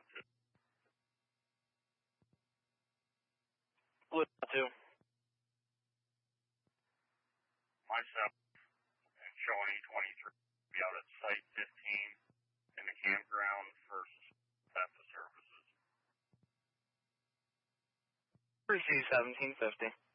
Blue 2. Myself and showing E23 be out at Site 15 in the campground for theft of services. Receive 1750.